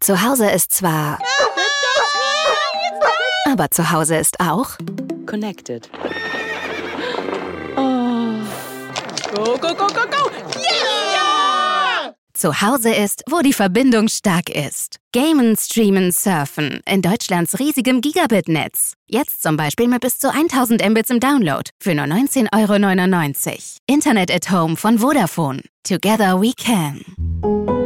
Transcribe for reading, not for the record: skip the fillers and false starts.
Zu Hause ist zwar... Aber zu Hause ist auch... Connected. Oh. Go, go, go, go, go! Yeah! Zu Hause ist, wo die Verbindung stark ist. Gamen, streamen, surfen. In Deutschlands riesigem Gigabit-Netz. Jetzt zum Beispiel mit bis zu 1000 Mbits im Download. Für nur 19,99 €. Internet at Home von Vodafone. Together we can.